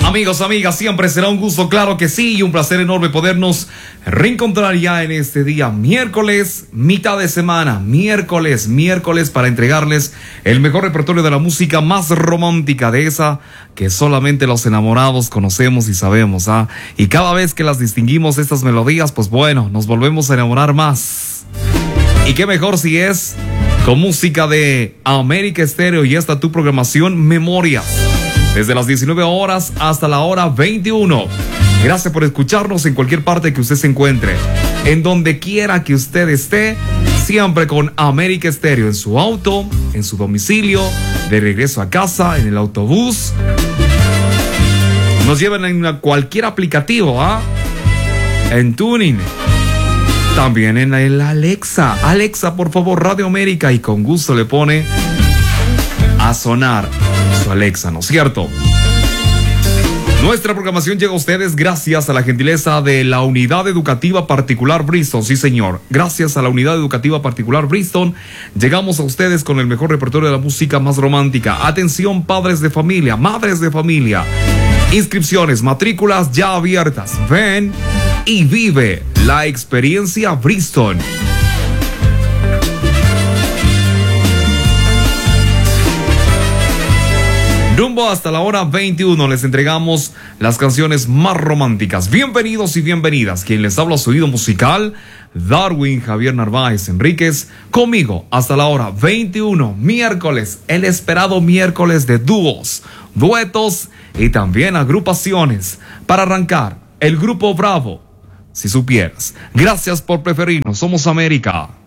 Amigos, amigas, siempre será un gusto, claro que sí, y un placer enorme podernos reencontrar ya en este día, miércoles, mitad de semana, miércoles, para entregarles el mejor repertorio de la música más romántica, de esa que solamente los enamorados conocemos y sabemos, ¿ah? Y cada vez que las distinguimos, estas melodías, pues bueno, nos volvemos a enamorar más. Y qué mejor si es con música de América Estéreo y esta tu programación Memorias. Desde las 19 horas hasta la hora 21. Gracias por escucharnos en cualquier parte que usted se encuentre. En donde quiera que usted esté, siempre con América Estéreo, en su auto, en su domicilio, de regreso a casa, en el autobús. Nos llevan en cualquier aplicativo, ¿ah? En Tuning. También en el Alexa. Alexa, por favor, Radio América, y con gusto le pone a sonar su Alexa, ¿no es cierto? Nuestra programación llega a ustedes gracias a la gentileza de la Unidad Educativa Particular Bristol. Sí, señor. Gracias a la Unidad Educativa Particular Bristol llegamos a ustedes con el mejor repertorio de la música más romántica. Atención, padres de familia, madres de familia. Inscripciones, matrículas ya abiertas. Ven y vive la experiencia Bristol. Rumbo hasta la hora 21 les entregamos las canciones más románticas. Bienvenidos y bienvenidas. Quien les habla a su oído musical, Darwin Javier Narváez Enríquez. Conmigo hasta la hora 21, miércoles, el esperado miércoles de dúos, duetos y también agrupaciones. Para arrancar, el grupo Bravo, si supieras. Gracias por preferirnos. Somos América.